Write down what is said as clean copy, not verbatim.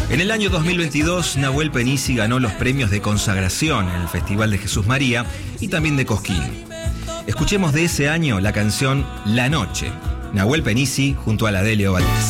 En el año 2022, Nahuel Penisi ganó los premios de consagración en el Festival de Jesús María y también de Cosquín. Escuchemos de ese año la canción La Noche, Nahuel Penisi junto a la de Leo Valdés.